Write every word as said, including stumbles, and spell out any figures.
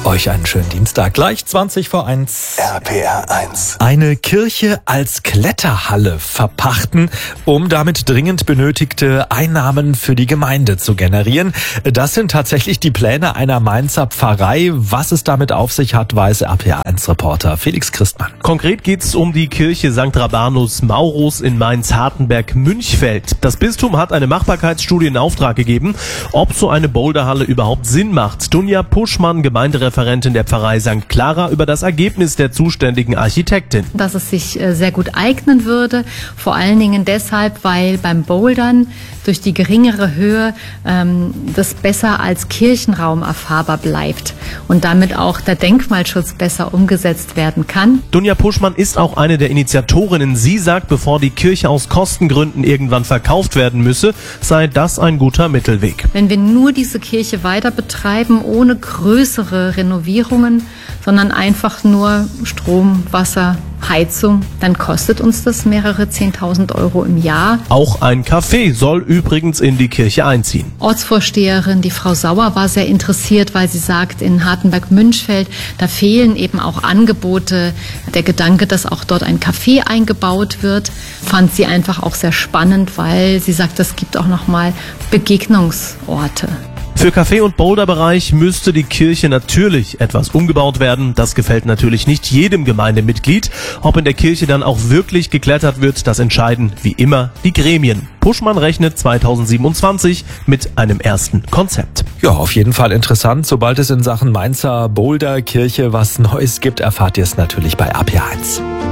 Euch einen schönen Dienstag. Gleich zwanzig vor eins. R P R eins. Eine Kirche als Kletterhalle verpachten, um damit dringend benötigte Einnahmen für die Gemeinde zu generieren. Das sind tatsächlich die Pläne einer Mainzer Pfarrei. Was es damit auf sich hat, weiß R P R eins-Reporter Felix Christmann. Konkret geht es um die Kirche Sankt Rabanus Maurus in Mainz-Hartenberg-Münchfeld. Das Bistum hat eine Machbarkeitsstudie in Auftrag gegeben, ob so eine Boulderhalle überhaupt Sinn macht. Dunja Puschmann, Gemeindereferentin der Pfarrei Sankt Clara, über das Ergebnis der zuständigen Architektin. Dass es sich sehr gut eignen würde, vor allen Dingen deshalb, weil beim Bouldern durch die geringere Höhe ähm, das besser als Kirchenraum erfahrbar bleibt und damit auch der Denkmalschutz besser umgesetzt werden kann. Dunja Puschmann ist auch eine der Initiatorinnen. Sie sagt, bevor die Kirche aus Kostengründen irgendwann verkauft werden müsse, sei das ein guter Mittelweg. Wenn wir nur diese Kirche weiter betreiben, ohne größere Renovierungen, sondern einfach nur Strom, Wasser, Heizung, dann kostet uns das mehrere zehntausend Euro im Jahr. Auch ein Café soll übrigens in die Kirche einziehen. Ortsvorsteherin, die Frau Sauer, war sehr interessiert, weil sie sagt, in Hartenberg-Münchfeld, da fehlen eben auch Angebote. Der Gedanke, dass auch dort ein Café eingebaut wird, fand sie einfach auch sehr spannend, weil sie sagt, es gibt auch nochmal Begegnungsorte. Für Café- und Boulderbereich müsste die Kirche natürlich etwas umgebaut werden. Das gefällt natürlich nicht jedem Gemeindemitglied. Ob in der Kirche dann auch wirklich geklettert wird, das entscheiden wie immer die Gremien. Puschmann rechnet zweitausendsiebenundzwanzig mit einem ersten Konzept. Ja, auf jeden Fall interessant. Sobald es in Sachen Mainzer Boulderkirche was Neues gibt, erfahrt ihr es natürlich bei R P R eins.